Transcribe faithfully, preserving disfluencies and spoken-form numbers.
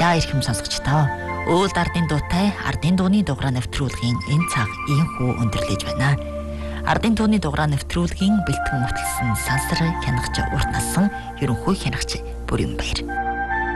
За ирхэм сонсогчдоо. Өөлд ардын дуутай ардын дууны дугаараа нэвтрүүлгийн энэ цаг ийхүү өндөрлөж байна. Ардын дууны дугаараа нэвтрүүлгийн бэлтгэн мөтлсөн сансар хянагч урт насан ерөнхий хянагч Бүрэн Баяр.